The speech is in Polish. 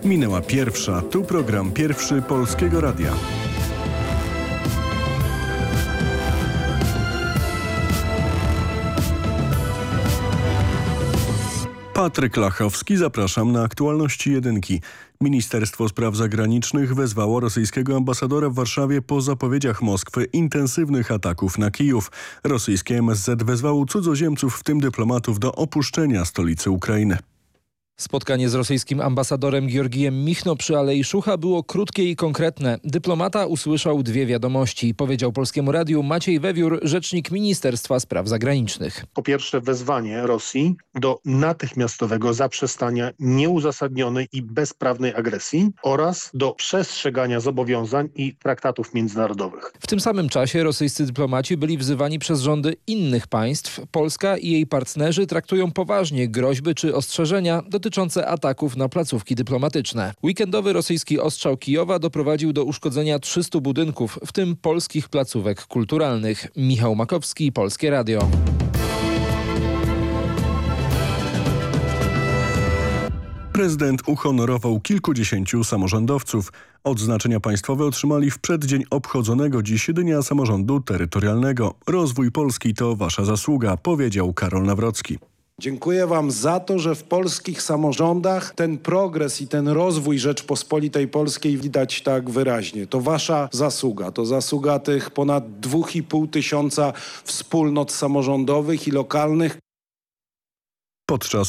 Minęła pierwsza, tu program pierwszy Polskiego Radia. Patryk Lachowski, zapraszam na aktualności jedynki. Ministerstwo Spraw Zagranicznych wezwało rosyjskiego ambasadora w Warszawie po zapowiedziach Moskwy intensywnych ataków na Kijów. Rosyjskie MSZ wezwało cudzoziemców, w tym dyplomatów, do opuszczenia stolicy Ukrainy. Spotkanie z rosyjskim ambasadorem Georgijem Michno przy Alei Szucha było krótkie i konkretne. Dyplomata usłyszał dwie wiadomości. Powiedział Polskiemu Radiu Maciej Wewiór, rzecznik Ministerstwa Spraw Zagranicznych. Po pierwsze, wezwanie Rosji do natychmiastowego zaprzestania nieuzasadnionej i bezprawnej agresji oraz do przestrzegania zobowiązań i traktatów międzynarodowych. W tym samym czasie rosyjscy dyplomaci byli wzywani przez rządy innych państw. Polska i jej partnerzy traktują poważnie groźby czy ostrzeżenia dotyczące ataków na placówki dyplomatyczne. Weekendowy rosyjski ostrzał Kijowa doprowadził do uszkodzenia 300 budynków, w tym polskich placówek kulturalnych. Michał Makowski, Polskie Radio. Prezydent uhonorował kilkudziesięciu samorządowców. Odznaczenia państwowe otrzymali w przeddzień obchodzonego dziś Dnia Samorządu Terytorialnego. Rozwój Polski to wasza zasługa, powiedział Karol Nawrocki. Dziękuję wam za to, że w polskich samorządach ten progres i ten rozwój Rzeczpospolitej Polskiej widać tak wyraźnie. To wasza zasługa, to zasługa tych ponad 2,5 tysiąca wspólnot samorządowych i lokalnych. Podczas